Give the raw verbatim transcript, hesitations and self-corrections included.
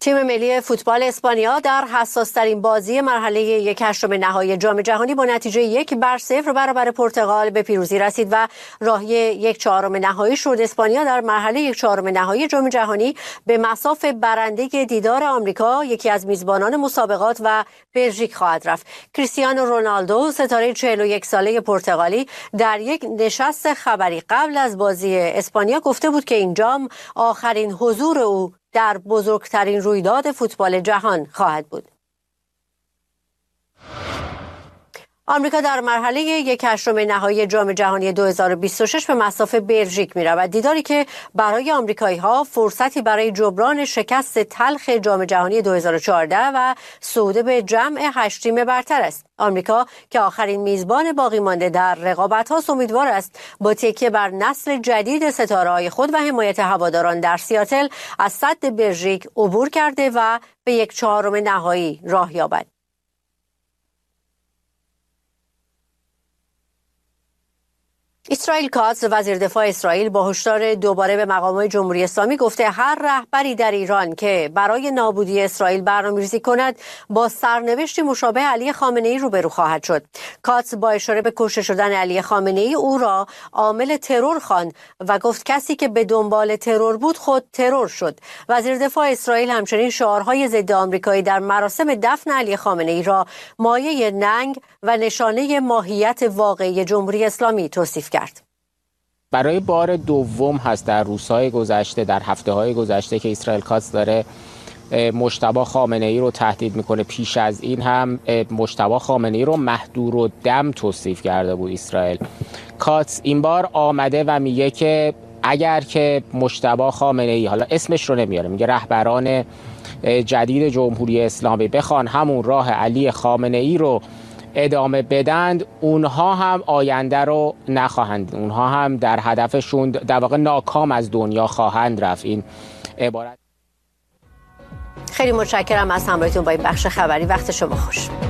تیم ملی فوتبال اسپانیا در حساس‌ترین بازی مرحله یک هشتم نهایی جام جهانی با نتیجه یک بر صفر برابر پرتغال به پیروزی رسید و راهی یک چهارم نهایی شد. اسپانیا در مرحله یک چهارم نهایی جام جهانی به مصاف برنده دیدار آمریکا، یکی از میزبانان مسابقات، و بلژیک خواهد رفت. کریستیانو رونالدو، ستاره چهل و یک ساله پرتغالی، در یک نشست خبری قبل از بازی اسپانیا گفته بود که این جام آخرین حضور او در بزرگترین رویداد فوتبال جهان خواهد بود. آمریکا در مرحله یک هشتم نهایی جام جهانی دو هزار و بیست و شش به مصاف بلژیک می‌رود. دیداری که برای آمریکایی‌ها فرصتی برای جبران شکست تلخ جام جهانی دو هزار و چهارده و صعود به جمع هشت تیم برتر است. آمریکا که آخرین میزبان باقی مانده در رقابت‌ها امیدوار است با تکیه بر نسل جدید ستاره‌های خود و حمایت هواداران در سیاتل از سد بلژیک عبور کرده و به یک چهارم نهایی راه یابد. اسرائیل کاتس، وزیر دفاع اسرائیل، با هشدار دوباره به مقامات جمهوری اسلامی گفته هر رهبری در ایران که برای نابودی اسرائیل برنامه‌ریزی کند با سرنوشتی مشابه علی خامنه‌ای روبرو خواهد شد. کاتس با اشاره به کشته شدن علی خامنه‌ای او را عامل ترور خواند و گفت کسی که به دنبال ترور بود خود ترور شد. وزیر دفاع اسرائیل همچنین شعارهای ضد آمریکایی در مراسم دفن علی خامنه‌ای را مایه ننگ و نشانه ماهیت واقعی جمهوری اسلامی توصیف کرد. برای بار دوم هست در روزهای گذشته، در هفته‌های گذشته که اسرائیل کاتس داره مجتبی خامنه‌ای رو تهدید میکنه. پیش از این هم مجتبی خامنه‌ای رو مهدور و دم توصیف کرده بود اسرائیل. کاتس این بار آمده و میگه که اگر که مجتبی خامنه‌ای، حالا اسمش رو نمیاره، میگه رهبران جدید جمهوری اسلامی بخوان همون راه علی خامنه‌ای رو ادامه بدند، اونها هم آینده رو نخواهند، اونها هم در هدفشون در واقع ناکام از دنیا خواهند رفت. این عبارت. خیلی متشکرم از همراهیتون با این بخش خبری. وقت شما خوش.